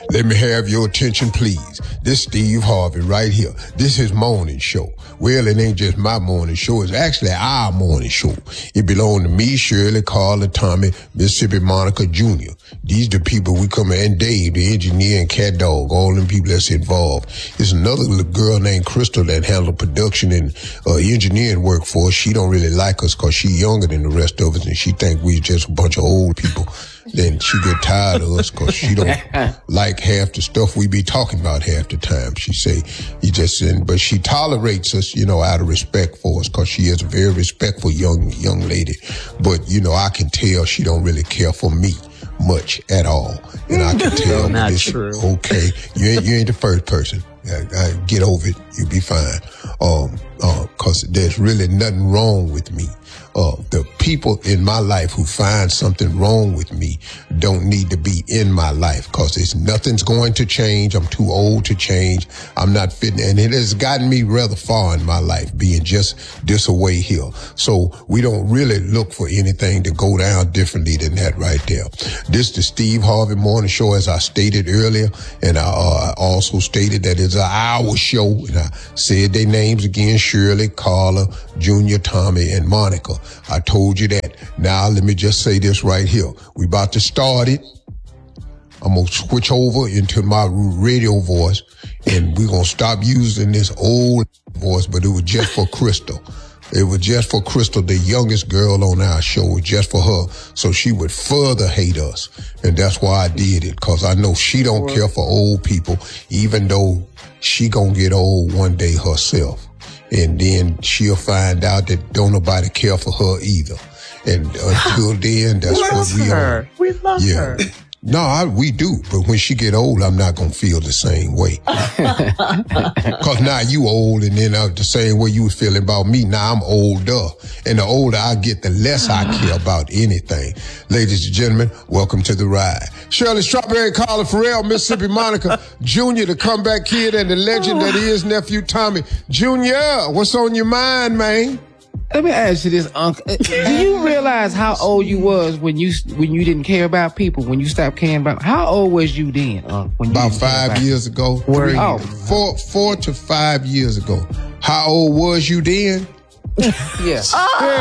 Let me have your attention, please. This Steve Harvey right here. This is morning show. Well, it ain't just my morning show. It's actually our morning show. It belongs to me, Shirley, Carla, Tommy, Mississippi Monica Jr. These the people we come in, and Dave, the engineer, and Cat Dog, all them people that's involved. There's another little girl named Crystal that handles production and engineering work for us. She don't really like us because she younger than the rest of us, and she think we just a bunch of old people. Then she get tired of us because she don't like half the stuff we be talking about half the time. She say, but she tolerates us, out of respect for us because she is a very respectful young lady. But, I can tell she don't really care for me much at all. And I can tell not true. Okay, you ain't the first person. Get over it. You'll be fine. Cause there's really nothing wrong with me. The people in my life who find something wrong with me don't need to be in my life because nothing's going to change. I'm too old to change. I'm not fitting. And it has gotten me rather far in my life being just this away here. So we don't really look for anything to go down differently than that right there. This is the Steve Harvey Morning Show, as I stated earlier. And I also stated that it's an hour show. And I said their names again, Shirley, Carla, Junior, Tommy, and Monica. I told you that. Now, let me just say this right here. We about to start it. I'm going to switch over into my radio voice, and we're going to stop using this old voice, but it was just for Crystal. It was just for Crystal, the youngest girl on our show. It was just for her, so she would further hate us. And that's why I did it, because I know she don't care for old people, even though she going to get old one day herself. And then she'll find out that don't nobody care for her either. And until then, that's what we are. We love her. No, we do. But when she get old, I'm not going to feel the same way. Because now you old, and then the same way you was feeling about me, now I'm older. And the older I get, the less I care about anything. Ladies and gentlemen, welcome to the ride. Shirley Strawberry, Carla Farrell, Mississippi Monica Jr., the comeback kid, and the legend that is nephew Tommy. Junior, what's on your mind, man? Let me ask you this, Uncle. Do you realize how old you was when you didn't care about people, when you stopped caring about? How old was you then, Uncle? About 5 years ago. 4 to 5 years ago. How old was you then? Yes.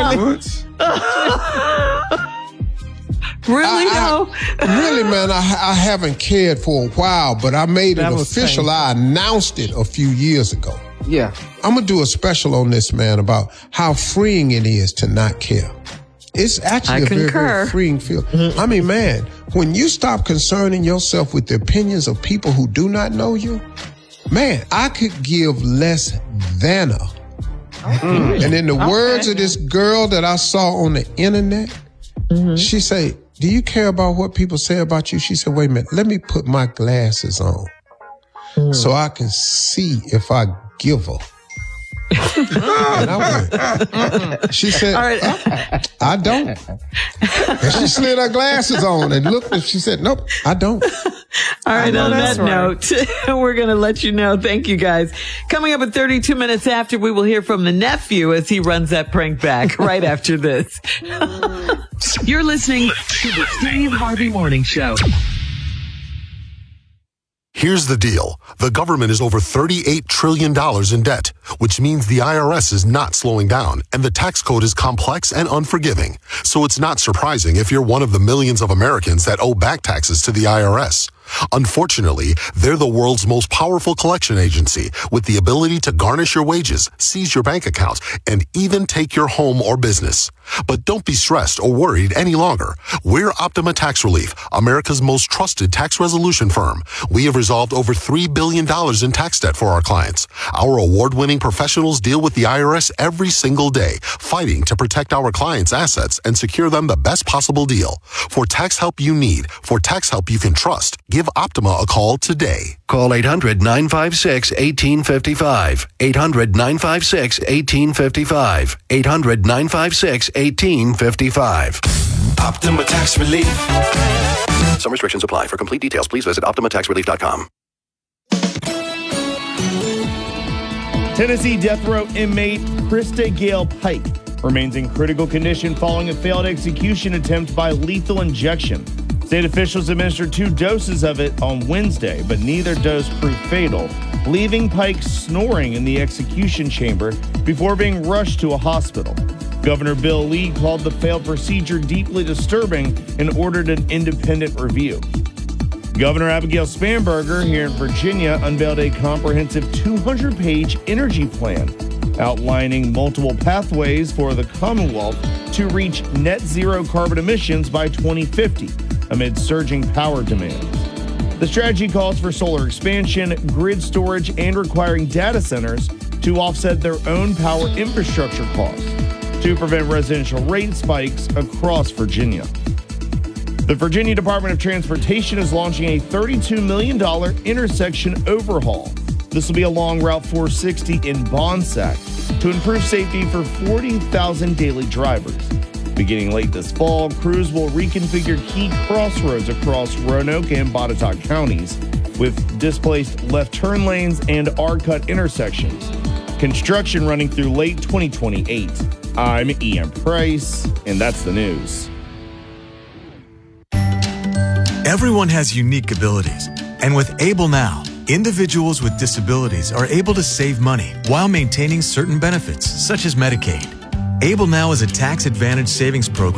Really, though? Really, man, I haven't cared for a while, but I made it official. Painful. I announced it a few years ago. Yeah. I'm going to do a special on this, man, about how freeing it is to not care. It's actually very, very freeing feeling. I mean, man, when you stop concerning yourself with the opinions of people who do not know you, man, I could give less than a. And in the words of this girl that I saw on the internet, she said, do you care about what people say about you? She said, wait a minute, let me put my glasses on so I can see if I give her. And I went, she said, I don't. And she slid her glasses on and looked and she said, nope, I don't. All right, on that note, we're going to let you know. Thank you, guys. Coming up at 32 minutes after, we will hear from the nephew as he runs that prank back right after this. You're listening to the Steve Harvey Morning Show. Here's the deal. The government is over $38 trillion in debt, which means the IRS is not slowing down, and the tax code is complex and unforgiving. So it's not surprising if you're one of the millions of Americans that owe back taxes to the IRS. Unfortunately, they're the world's most powerful collection agency with the ability to garnish your wages, seize your bank account, and even take your home or business. But don't be stressed or worried any longer. We're Optima Tax Relief, America's most trusted tax resolution firm. We have resolved over $3 billion in tax debt for our clients. Our award-winning professionals deal with the IRS every single day, fighting to protect our clients' assets and secure them the best possible deal. For tax help you need, for tax help you can trust, give Optima a call today. Call 800-956-1855. 800-956-1855. 800-956-1855. Optima Tax Relief. Some restrictions apply. For complete details, please visit OptimaTaxRelief.com. Tennessee death row inmate Krista Gale Pike remains in critical condition following a failed execution attempt by lethal injection. State officials administered 2 doses of it on Wednesday, but neither dose proved fatal, leaving Pike snoring in the execution chamber before being rushed to a hospital. Governor Bill Lee called the failed procedure deeply disturbing and ordered an independent review. Governor Abigail Spanberger here in Virginia unveiled a comprehensive 200-page energy plan outlining multiple pathways for the Commonwealth to reach net zero carbon emissions by 2050 amid surging power demands. The strategy calls for solar expansion, grid storage, and requiring data centers to offset their own power infrastructure costs to prevent residential rate spikes across Virginia. The Virginia Department of Transportation is launching a $32 million intersection overhaul. This will be along Route 460 in Bonsack to improve safety for 40,000 daily drivers. Beginning late this fall, crews will reconfigure key crossroads across Roanoke and Botetourt counties with displaced left turn lanes and R-cut intersections. Construction running through late 2028. I'm Ian Price, and that's the news. Everyone has unique abilities, and with Able Now, individuals with disabilities are able to save money while maintaining certain benefits, such as Medicaid. Able Now is a tax-advantaged savings program